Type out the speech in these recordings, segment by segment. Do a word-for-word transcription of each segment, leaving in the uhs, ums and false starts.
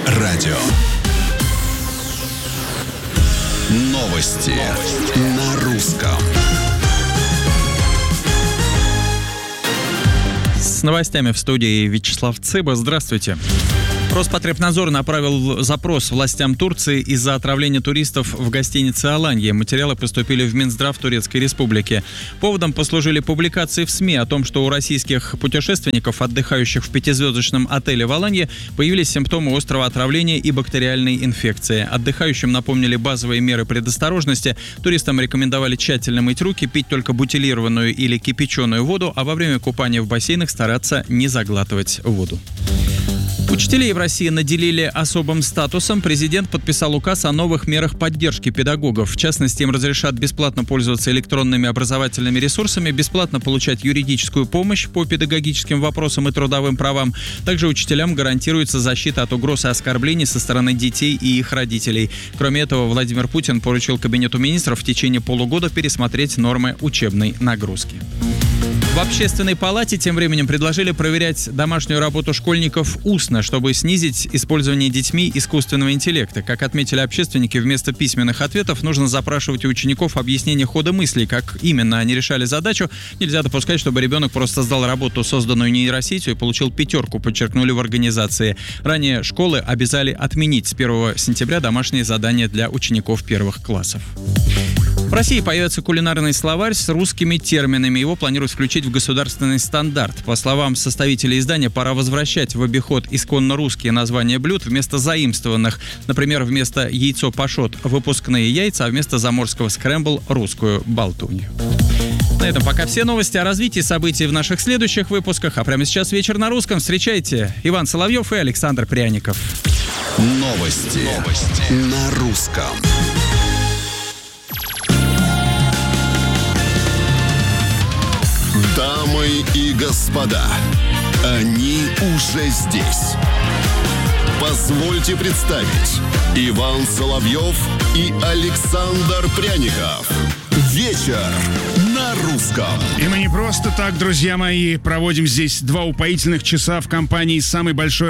радио. Новости, Новости. на русском. С новостями в студии Вячеслав Цыба. Здравствуйте. Роспотребнадзор направил запрос властям Турции из-за отравления туристов в гостинице «Аланья». Материалы поступили в Минздрав Турецкой Республики. Поводом послужили публикации в СМИ о том, что у российских путешественников, отдыхающих в пятизвездочном отеле в Аланье, появились симптомы острого отравления и бактериальной инфекции. Отдыхающим напомнили базовые меры предосторожности. Туристам рекомендовали тщательно мыть руки, пить только бутилированную или кипяченую воду, а во время купания в бассейнах стараться не заглатывать воду. Учителей в России наделили особым статусом. Президент подписал указ о новых мерах поддержки педагогов. В частности, им разрешат бесплатно пользоваться электронными образовательными ресурсами, бесплатно получать юридическую помощь по педагогическим вопросам и трудовым правам. Также учителям гарантируется защита от угроз и оскорблений со стороны детей и их родителей. Кроме этого, Владимир Путин поручил Кабинету министров в течение полугода пересмотреть нормы учебной нагрузки. В Общественной палате тем временем предложили проверять домашнюю работу школьников устно, чтобы снизить использование детьми искусственного интеллекта. Как отметили общественники, вместо письменных ответов нужно запрашивать у учеников объяснение хода мыслей, как именно они решали задачу. Нельзя допускать, чтобы ребенок просто сдал работу, созданную нейросетью, и получил пятерку, подчеркнули в организации. Ранее школы обязали отменить с первого сентября домашние задания для учеников первых классов. В России появится кулинарный словарь с русскими терминами. Его планируют включить в государственный стандарт. По словам составителей издания, пора возвращать в обиход исконно русские названия блюд вместо заимствованных. Например, вместо яйцо пашот – выпускные яйца, а вместо заморского скрэмбл – русскую болтунью. На этом пока все новости. О развитии событий в наших следующих выпусках. А прямо сейчас «Вечер на русском». Встречайте Иван Соловьев и Александр Пряников. Новости, Новости. на русском. Дамы и господа, они уже здесь. Позвольте представить: Иван Соловьев и Александр Пряников. Вечер на русском. И мы не просто так, друзья мои, проводим здесь два упоительных часа в компании с самой большой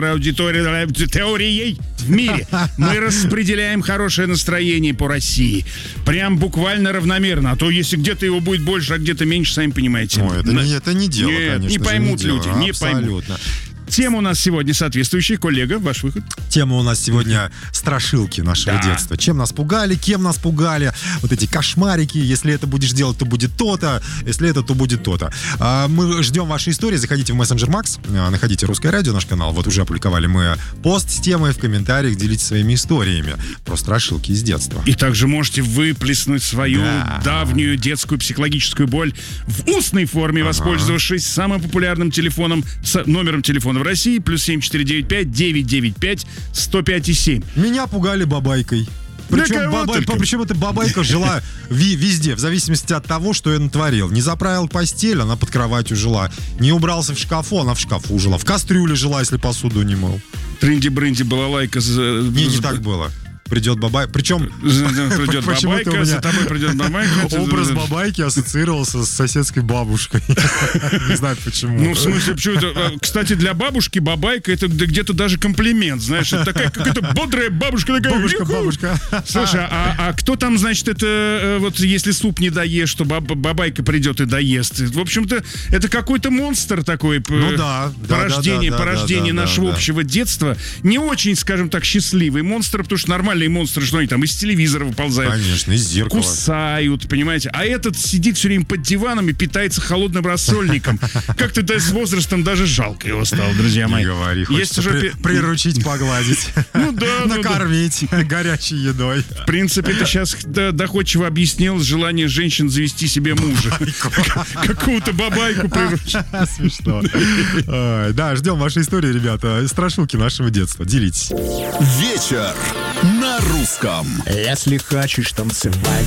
аудиторией в мире. Мы распределяем хорошее настроение по России. Прям буквально равномерно. А то если где-то его будет больше, а где-то меньше, сами понимаете. Ой, это, не, это не дело, Нет, конечно. не поймут же, не люди, дело. не Абсолютно. поймут. Тема у нас сегодня соответствующая. Коллега, ваш выход. Тема у нас сегодня страшилки нашего Да. детства. Чем нас пугали, кем нас пугали. Вот эти кошмарики. Если это будешь делать, то будет то-то. Если это, то будет то-то. А, мы ждем ваши истории. Заходите в мессенджер Макс. Находите «Русское радио», наш канал. Вот уже опубликовали мы пост с темой. В комментариях делитесь своими историями про страшилки из детства. И также можете выплеснуть свою Да. давнюю детскую психологическую боль в устной форме, Ага. воспользовавшись самым популярным телефоном, с номером телефона в России, плюс семь четыре девять пять девять девять пять сто пять и семь. Меня пугали бабайкой. Причем, кого баба... только? Причем эта бабайка жила ви- везде, в зависимости от того, что я натворил. Не заправил постель, она под кроватью жила. Не убрался в шкафу, она в шкафу жила. В кастрюле жила, если посуду не мыл. Трынди-брынди, балалайка. Не, не так было. Придет бабайка. Причем Придет почему-то у бабайка, меня за тобой придет бабайка. образ бабайки ассоциировался с соседской бабушкой. Не знаю почему. Ну, в смысле, почему это? Кстати, для бабушки бабайка это где-то даже комплимент, знаешь, это такая какая-то бодрая бабушка такая. Бабушка, «Юху». бабушка. Слушай, а, а кто там, значит, это э, вот если суп не доешь, что баб- бабайка придет и доест? В общем-то, это какой-то монстр такой. п- Ну да, да, Порождение, да, да, порождение да, да, нашего да. общего детства. Не очень, скажем так, счастливый монстр, потому что нормальные монстры, что они там из телевизора выползают. Конечно, из зеркала. Кусают, понимаете? А этот сидит все время под диваном и питается холодным рассольником. Как-то да, с возрастом даже жалко его стало, друзья мои. Не говори, Есть хочется уже при- пи- приручить, погладить. Ну да, ну да. Накормить горячей едой. В принципе, ты сейчас доходчиво объяснил желание женщин завести себе мужа. Какую-то бабайку приручить. Смешно. Ой, да, ждем вашей истории, ребята. Страшилки нашего детства. Делитесь. Вечер на русском. Если хочешь танцевать